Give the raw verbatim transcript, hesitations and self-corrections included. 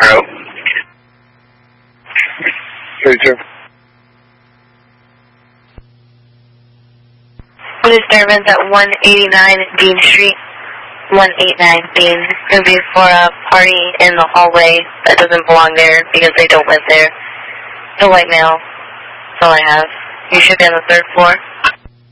Hello? thirty-two. Disturbance at one eighty-nine Dean Street. one eighty-nine Dean. It's going to be for a party in the hallway that doesn't belong there because they don't live there. The white male. That's all I have. You should be on the third floor.